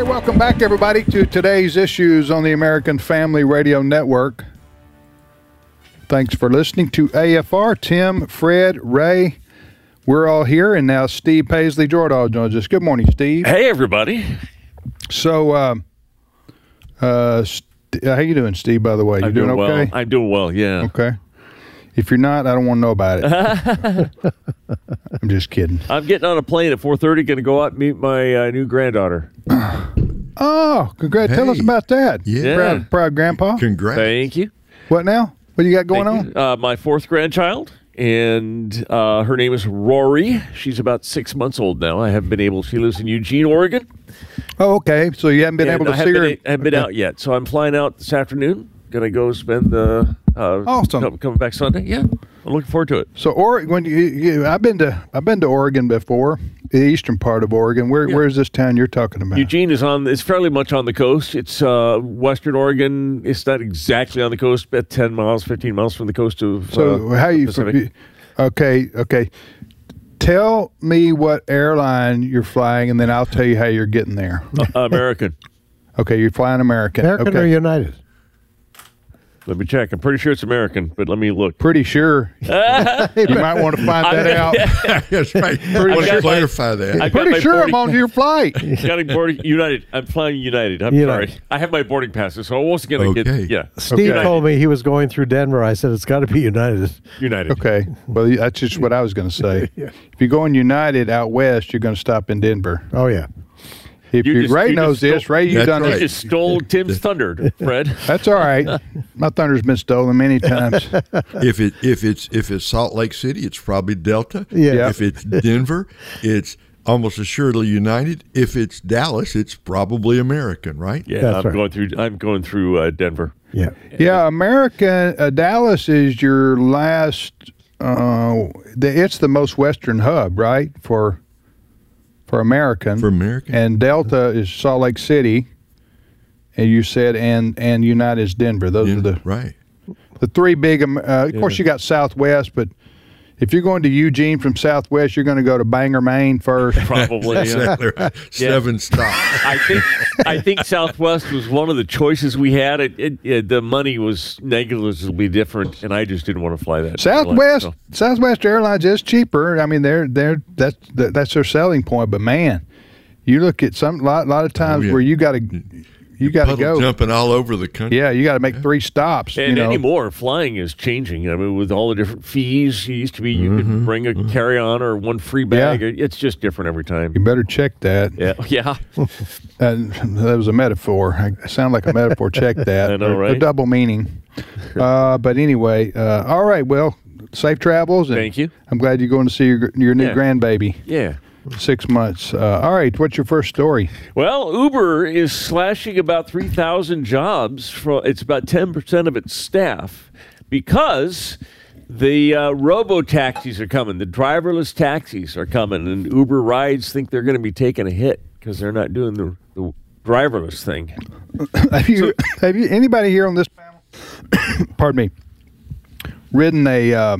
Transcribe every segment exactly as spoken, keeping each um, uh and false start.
Hey, welcome back, everybody, to today's issues on the American Family Radio Network. Thanks for listening to A F R. Tim, Fred, Ray, we're all here, and now Steve Paisley Jordahl joins us. Good morning, Steve. Hey, everybody. So, um, uh, st- how you doing, Steve, by the way? You I'm doing, doing okay? well. I'm doing well, yeah. Okay. If you're not, I don't want to know about it. I'm just kidding. I'm getting on a plane at four thirty, going to go out and meet my uh, new granddaughter. Oh, congrats. Hey. Tell us about that. Yeah. Proud, proud grandpa. Congrats. Thank you. What now? What do you got going Thank on? you. Uh, my fourth grandchild, and uh, her name is Rory. She's about six months old now. I haven't been able, she lives in Eugene, Oregon. Oh, okay. So you haven't been and able to I see haven't her? been, I haven't been Okay. out yet, so I'm flying out this afternoon. Going to go spend the uh, Awesome. come- coming back Sunday. Yeah, I'm looking forward to it. So Oregon, when you, you, I've been to I've been to Oregon before, the eastern part of Oregon. Where Yeah. where's this town you're talking about? Eugene is on. It's fairly much on the coast. It's uh, Western Oregon. It's not exactly on the coast, but ten miles, fifteen miles from the coast of. So uh, how you? Pacific. Okay, okay. Tell me what airline you're flying, and then I'll tell you how you're getting there. Uh, American. Okay, you're flying American. American okay. or United? Let me check. I'm pretty sure it's American, but let me look. Pretty sure. You might want to find that out. That's right. I Pretty want sure- to clarify that. I got Pretty my sure I'm boarding- on your flight. Got a boarding United. I'm flying United. I'm United. sorry. I have my boarding passes, so I wasn't going to Okay. get. Yeah, Steve Okay. told me he was going through Denver. I said it's got to be United. United. Okay. Well, that's just what I was going to say. If you're going United out west, you're going to stop in Denver. Oh yeah. If You you just- Ray you knows just this, stole- Ray, you've That's done You right. it. just stole Tim's thunder, Fred. That's all right. My thunder's been stolen many times. if it if it's if it's Salt Lake City, it's probably Delta. Yeah. Yeah. If it's Denver, it's almost assuredly United. If it's Dallas, it's probably American, right? Yeah, That's I'm right. going through. I'm going through uh, Denver. Yeah. Yeah, American uh, Dallas is your last. Uh, the, it's the most western hub, right? For for American. For American. And Delta is Salt Lake City, and you said and and United is Denver. Those Yeah, are the right. the three big. um, Uh, of course, you got Southwest, but if you're going to Eugene from Southwest, you're going to go to Bangor, Maine first. Probably. yeah. Exactly right. Seven stops. I think I think Southwest was one of the choices we had. It, it, it the money was negligibly different, and I just didn't want to fly that. Southwest airline, Southwest Airlines is cheaper. I mean, they're they're that's that, that's their selling point. But man, you look at some lot lot of times Oh, yeah. where you got to you got to Puddle go. jumping all over the country. Yeah, you got to make three stops. And you know. anymore, flying is changing. I mean, with all the different fees, it used to be you could bring a carry-on or one free bag. Yeah. It's just different every time. You better check that. Yeah, yeah. And that was a metaphor. I sound like a metaphor. Check that. I know, A right? double meaning. Uh, but anyway, uh, all right. Well, safe travels. And Thank you. I'm glad you're going to see your your new Yeah. grandbaby. Yeah. Six months. Uh, all right. What's your first story? Well, Uber is slashing about three thousand jobs. From, it's about ten percent of its staff because the uh, robo-taxis are coming. The driverless taxis are coming, and Uber rides think they're going to be taking a hit because they're not doing the, the driverless thing. Have you have you anybody here on this panel? Pardon me. Ridden a uh,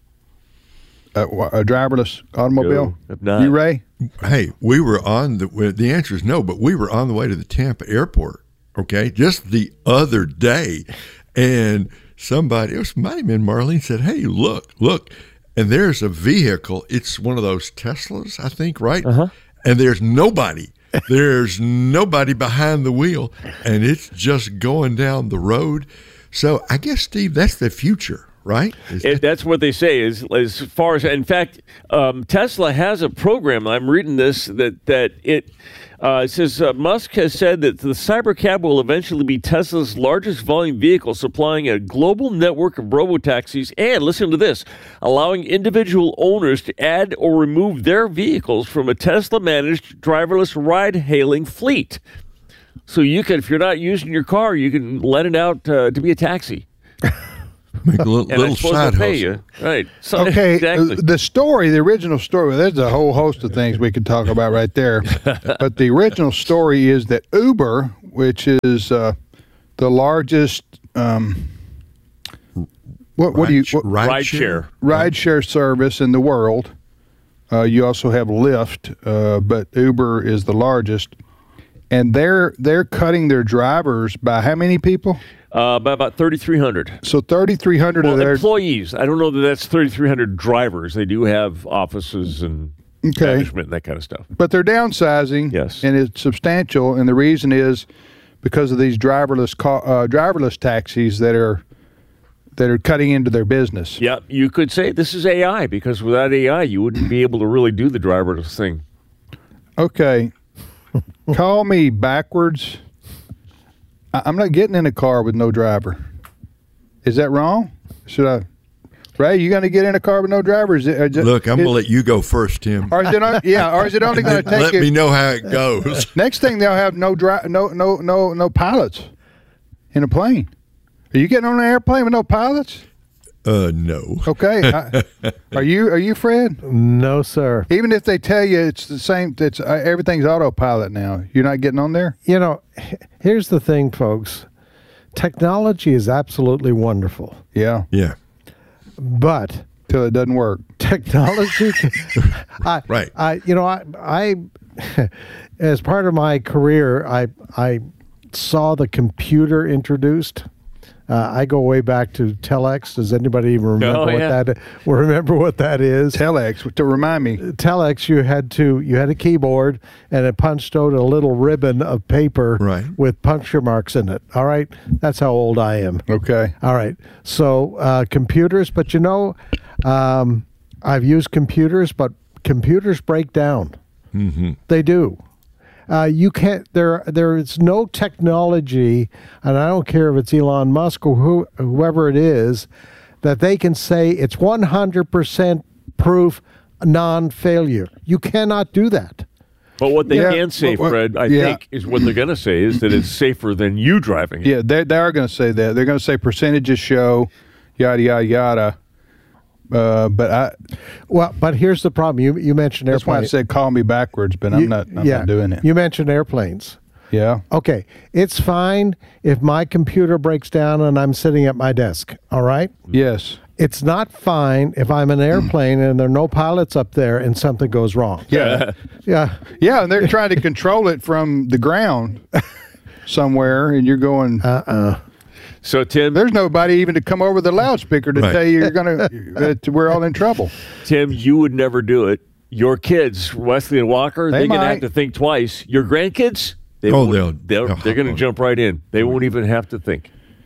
a, a driverless automobile? No, have not. You, Ray? Hey, we were on the. well, The answer is no, but we were on the way to the Tampa airport. Okay, just the other day, and somebody, it was might have been Marlene, said, "Hey, look, look," and there's a vehicle. It's one of those Teslas, I think, right? Uh-huh. And there's nobody. There's nobody behind the wheel, and it's just going down the road. So I guess, Steve, that's the future, right? Is It, that's what they say. Is as far as in fact, um, Tesla has a program. I'm reading this that that it, uh, it says uh, Musk has said that the Cybercab will eventually be Tesla's largest volume vehicle, supplying a global network of robotaxis, and listen to this, allowing individual owners to add or remove their vehicles from a Tesla-managed driverless ride-hailing fleet. So you can, if you're not using your car, you can let it out uh, to be a taxi. make a little, And little I suppose side they'll pay hustle. you. Right. So, Okay, exactly. uh, the story, the original story, well, there's a whole host of things we could talk about right there. But the original story is that Uber, which is uh, the largest, um, what, what do you, what, Ride Ride share? share. ride share service in the world. Uh, you also have Lyft, uh, but Uber is the largest. and they're they're cutting their drivers by how many people? Uh, by about thirty-three hundred. So thirty-three hundred Well, of their employees. I don't know that that's thirty-three hundred drivers. They do have offices and Okay. management and that kind of stuff. but they're downsizing. Yes. and it's substantial. And the reason is because of these driverless ca- uh, driverless taxis that are that are cutting into their business. Yeah, you could say this is A I, because without A I, you wouldn't be able to really do the driverless thing. Okay, call me backwards. I- I'm not getting in a car with no driver. Is that wrong? Should I? Ray, you going to get in a car with no driver? Is it, is it- Look, I'm is- going to let you go first, Tim. Or is it? on- Yeah, or is it only going to take Let you? me know how it goes. Next thing they'll have no dri- no no no no pilots in a plane. Are you getting on an airplane with no pilots? Uh, no. Okay. I, are you are you Fred? No, sir. Even if they tell you it's the same, it's uh, everything's autopilot now. You're not getting on there. You know, h- here's the thing, folks. Technology is absolutely wonderful, Yeah, Yeah. but till it doesn't work. technology. I, Right. I, you know, I, I, as part of my career, I, I saw the computer introduced. Uh, I go way back to telex. Does anybody even remember Oh, what yeah. that? Remember what that is? Telex to remind me. Telex, you had to you had a keyboard and it punched out a little ribbon of paper Right. with puncture marks in it. All right, that's how old I am. Okay. All right, so uh, computers, but you know, um, I've used computers, but computers break down. Mm-hmm. They do. Uh, you can't. There, there is no technology, and I don't care if it's Elon Musk or who, whoever it is, that they can say it's one hundred percent proof non-failure. You cannot do that. But what they Yeah, can say, but what- Fred, I yeah. think, is what they're going to say is that it's safer than you driving it. Yeah, they they are going to say that. They're going to say percentages show, yada yada yada. Uh, but I Well, but here's the problem. You you mentioned that's why I airplanes. said call me backwards, but I'm You- not. I'm yeah, not doing it. You mentioned airplanes. Yeah. Okay, it's fine if my computer breaks down and I'm sitting at my desk. All right. Yes. It's not fine if I'm an airplane and there are no pilots up there and something goes wrong. Yeah. Yeah. Yeah, and they're trying to control it from the ground somewhere, and you're going. Uh-uh. So, Tim, There's nobody even to come over the loudspeaker to Right. tell you you're gonna. that we're all in trouble. Tim, you would never do it. Your kids, Wesley and Walker, They they're going to might. have to think twice. Your grandkids, they Oh, won't- they'll- they're, they'll they're going to hop on. jump right in. They won't even have to think.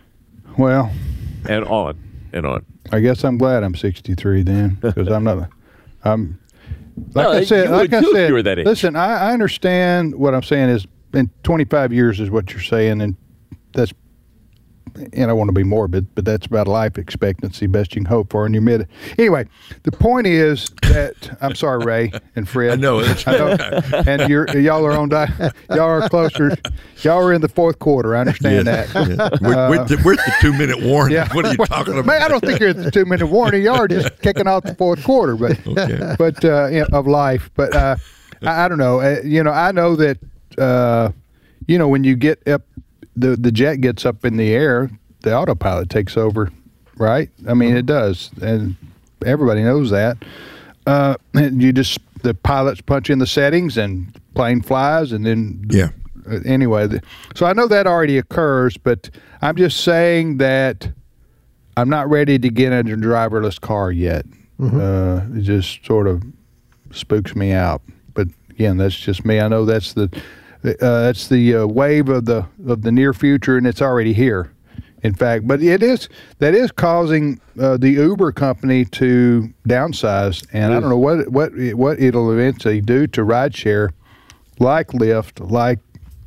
Well, And on and on. I guess I'm glad I'm sixty-three then, because I'm not. I'm. Like No, I said, you like would I too if said, you were that age. listen. I, I understand what I'm saying is in twenty-five years is what you're saying, and that's. And I want to be morbid, but that's about life expectancy, best you can hope for in your mid. Anyway, the point is that I'm sorry, Ray and Fred. I know it. I know, and you're y'all are on. Di- y'all are closer. Y'all are in the fourth quarter. I understand Yes. that. Yeah. We're, we're, the, we're at the two-minute warning. Yeah. What are you talking about? Man, I don't think you're at the two minute warning. Y'all are just kicking off the fourth quarter, but Okay. but uh, you know, of life. But uh, I, I don't know. Uh, you know, I know that uh, you know when you get up, the the jet gets up in the air, the autopilot takes over, right? I mean, it does, and everybody knows that. Uh, and you just the pilots punch in the settings, and plane flies, and then Yeah. uh, anyway, the, so I know that already occurs, but I'm just saying that I'm not ready to get in a driverless car yet. Uh, it just sort of spooks me out. But again, that's just me. I know that's the uh, that's the uh, wave of the of the near future, and it's already here. In fact, but it is that is causing uh, the Uber company to downsize, and I don't know what what it, what it'll eventually do to rideshare, like Lyft, like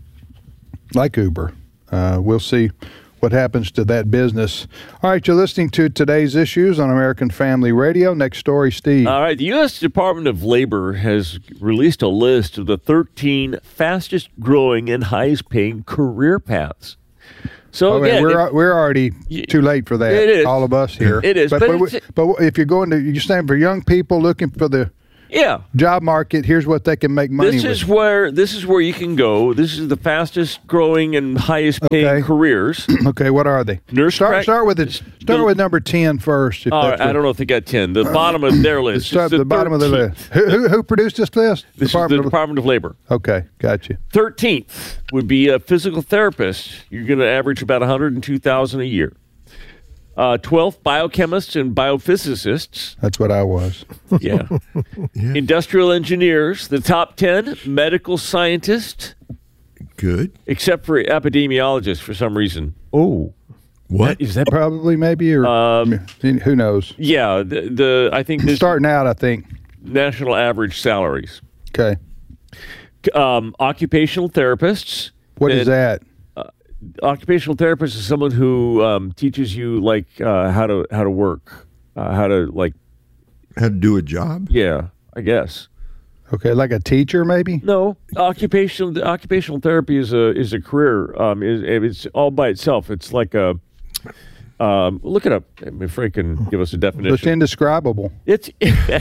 like Uber. Uh, we'll see what happens to that business. All right, you're listening to Today's Issues on American Family Radio. Next story, Steve. All right, the U S Department of Labor has released a list of the thirteen fastest growing and highest paying career paths. So Oh, again, we're if- we're already Y- too late for that. It is. All of us here. It is, But, but but, it's- but if you're going to, you stand for young people looking for the Yeah. job market. Here's what they can make money This with. is where this is where you can go. This is the fastest growing and highest paying Okay. careers. Okay, what are they? Nurse Start prac- start with it. Start the- with number ten first. If Uh, that's I what- don't know if they got ten. The bottom of their list. Start is at the bottom of the thirteenth. list. Who, who, who produced this list? This Department is of- the Department of Labor. Okay, got you. Thirteenth would be a physical therapist. You're going to average about one hundred two thousand a year. Uh, twelfth, biochemists and biophysicists. That's what I was. Yeah. Yeah. Industrial engineers. The top ten, medical scientists, Good. except for epidemiologists for some reason. Oh, What? is that? Probably, maybe, or Um, who knows? Yeah, the, the I think this Starting out, I think. national average salaries. Okay, Um, occupational therapists. what is And that? Occupational therapist is someone who um, teaches you like uh, how to how to work, uh, how to like How to do a job? yeah, I guess. Okay, like a teacher, maybe. No, occupational occupational therapy is a is a career. Um, is it's all by itself. It's like a um, look it up. I mean, Frank can give us a It's definition. indescribable. It's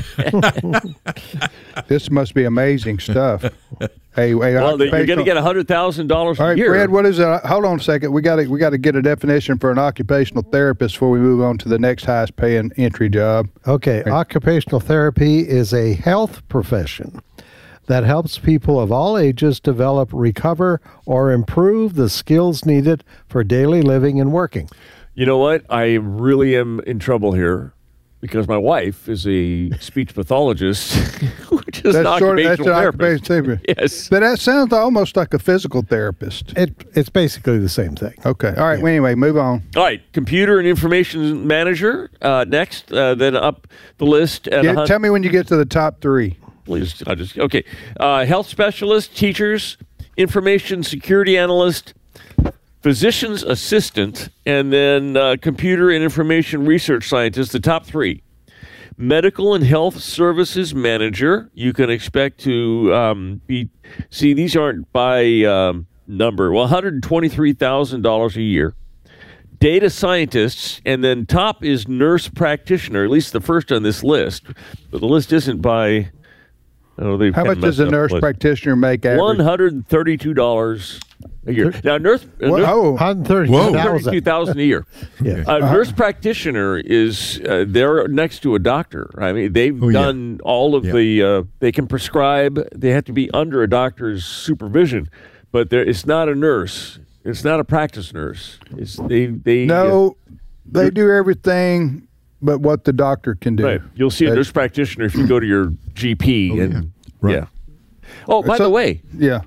This must be amazing stuff. Hey, hey, well, you're going to occupational- get a hundred thousand dollars All a right, year. Fred. What is it? Hold on a second. We got to we got to get a definition for an occupational therapist before we move on to the next highest paying entry job. Okay, occupational therapy is a health profession that helps people of all ages develop, recover, or improve the skills needed for daily living and working. You know what? I really am in trouble here because my wife is a speech pathologist, which is an That's sort of that's occupational an therapist. occupational therapist. Yes. But that sounds almost like a physical therapist. It it's basically the same thing. Okay. All right. Well, anyway, move on. All right, computer and information manager uh, next. Uh, then up the list. At Get- a hun- tell me when you get to the top three. Please, I just okay. Uh, health specialist, teachers, information security analyst, physician's assistant, and then uh, computer and information research scientist. The top three. Medical and health services manager. You can expect to um, be. See, these aren't by um, number. Well, one hundred twenty-three thousand dollars a year. Data scientists, and then top is nurse practitioner. At least the first on this list, but the list isn't by. Oh, they've How kinda much does messed a up nurse the list. practitioner make average? One hundred thirty-two dollars a year. Now, nurse, uh, Well, nurse oh, one hundred thirty Whoa. thirty-two thousand. thousand a year. Yeah. A nurse practitioner is uh, they're next to a doctor. I mean, they've Oh, yeah. done all of Yeah. the. Uh, they can prescribe. They have to be under a doctor's supervision, but there, it's not a nurse. It's not a practice nurse. It's they. They no, they do everything but what the doctor can do. Right. You'll see a That's- nurse practitioner if you go to your G P. Oh, and yeah. Right. yeah. Oh, by So- the way, Yeah.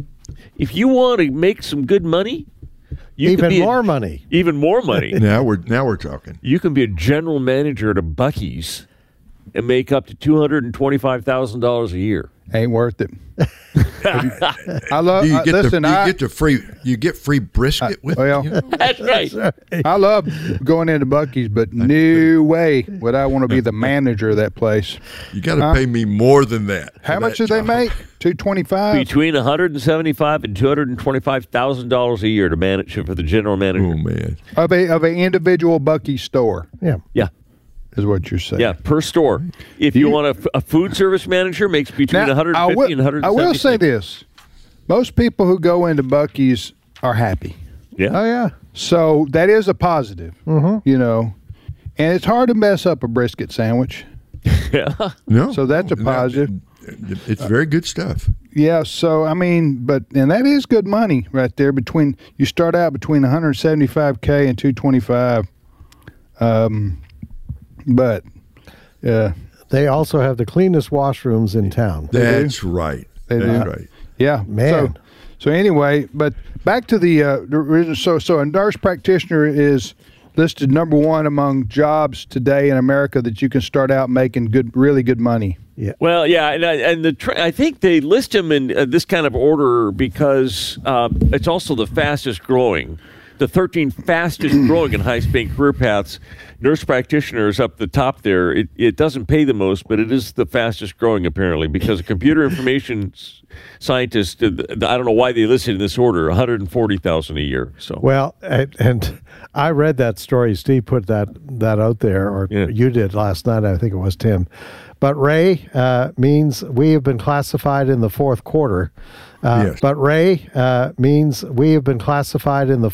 if you want to make some good money, you can Even be a- more money. even more money. Now we're now we're talking. You can be a general manager at a Buc-ee's and make up to two hundred and twenty-five thousand dollars a year. Ain't worth it. I love. Do you I- get listen, the do you I, get the free you get free brisket with well, you know? That's right. I love going into Buc-ee's, but no way would I want to be the manager of that place. You got to Huh? pay me more than that. How for much that do they job. make? Two twenty-five. Between one hundred seventy-five and two hundred twenty-five thousand dollars a year to manage it for the general manager. Oh man, of a of an individual Buc-ee's store Yeah. Yeah, is what you're saying. yeah, per store. If you, want a, f- a food service manager, makes between Now, one hundred I fifty will, and one hundred I will say seventy. this: most people who go into Buc-ee's are happy, Yeah. Oh yeah. so that is a positive. Mm-hmm. You know, and it's hard to mess up a brisket sandwich. yeah. no. So that's a no, positive. It's very good stuff. Yeah, so I mean, but and that is good money right there. Between you start out between one hundred seventy-five k and two twenty-five. Um, but yeah, They also have the cleanest washrooms in town. They do? That's right. They That's do. right. yeah, Man. So, so anyway, but back to the uh, the original. So so a nurse practitioner is listed number one among jobs today in America that you can start out making good, really good money. Well, yeah, and I- and the tra- I think they list them in uh, this kind of order because um, it's also the fastest growing. the thirteen fastest growing and highest paying career paths. Nurse practitioners up the top there. It, it doesn't pay the most, but it is the fastest growing apparently, because a computer information scientist, I don't know why they listed in this order, one hundred forty thousand a year. So well, and, and I read that story. Steve put that that out there, or Yeah. you did last night. I think it was Tim. But Ray uh, means we have been classified in the fourth quarter. Uh, Yes. But Ray uh, means we have been classified in the